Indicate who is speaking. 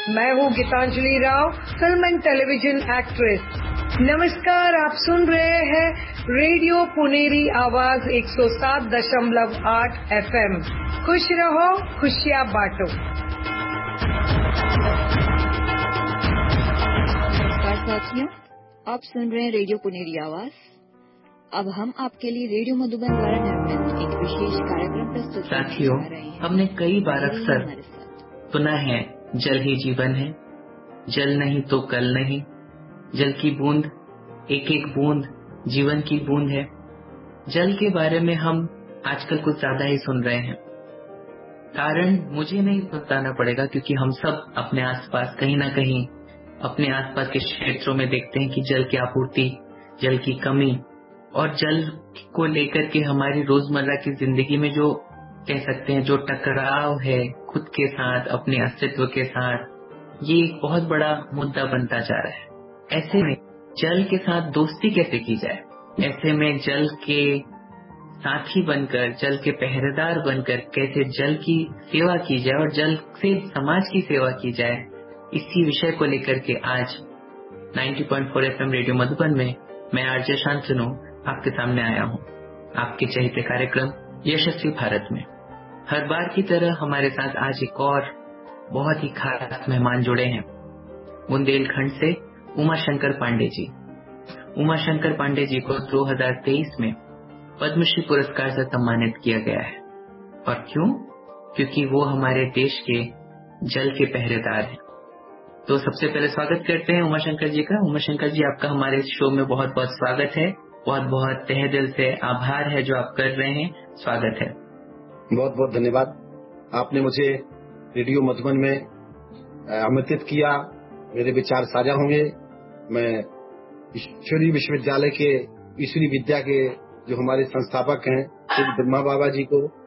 Speaker 1: मैं हूँ Geetanjali Rao, film and television actress. नमस्कार, आप सुन रहे हैं रेडियो पुनेरी आवाज 107.8 FM। खुश रहो, खुशियाँ बांटो।
Speaker 2: नमस्कार साथियों, आप सुन रहे हैं रेडियो पुनेरी आवाज। अब हम आपके लिए रेडियो मधुबन द्वारा निर्मित एक विशेष कार्यक्रम प्रस्तुत करने जा रहे हैं।
Speaker 3: हमने कई बार अक्सर सुना है, जल ही जीवन है, जल नहीं तो कल नहीं, जल की बूंद एक एक बूंद जीवन की बूंद है। जल के बारे में हम आजकल कुछ ज्यादा ही सुन रहे हैं। कारण मुझे नहीं बताना पड़ेगा, क्योंकि हम सब अपने आसपास कहीं ना कहीं अपने आसपास के क्षेत्रों में देखते हैं कि जल की आपूर्ति, जल की कमी और जल को लेकर के हमारी रोजमर्रा की जिंदगी में जो कह सकते हैं जो टकराव है खुद के साथ, अपने अस्तित्व के साथ, ये एक बहुत बड़ा मुद्दा बनता जा रहा है। ऐसे में जल के साथ दोस्ती कैसे की जाए, ऐसे में जल के साथी बनकर, जल के पहरेदार बनकर कैसे जल की सेवा की जाए और जल से समाज की सेवा की जाए, इसी विषय को लेकर के आज 90.4 FM रेडियो मधुबन में मैं आरजे शांतनु आपके सामने आया हूँ, आपके चहेते कार्यक्रम यशस्वी भारत में। हर बार की तरह हमारे साथ आज एक और बहुत ही खास मेहमान जुड़े हैं। बुंदेलखंड से उमाशंकर पांडे जी। उमाशंकर पांडे जी को 2023 में पद्मश्री पुरस्कार से सम्मानित किया गया है। और क्यों? क्योंकि वो हमारे देश के जल के पहरेदार हैं। तो सबसे पहले स्वागत करते हैं उमाशंकर जी का। उमाशंकर जी, आपका हमारे शो में बहुत बहुत स्वागत है। बहुत बहुत तहे दिल से आभार है जो आप कर रहे हैं। स्वागत है।
Speaker 4: बहुत बहुत धन्यवाद। आपने मुझे रेडियो मधुबन में आमंत्रित किया। मेरे विचार साझा होंगे। मैं ईश्वरीय विश्वविद्यालय के ईश्वरी विद्या के जो हमारे संस्थापक हैं श्री ब्रह्मा बाबा जी को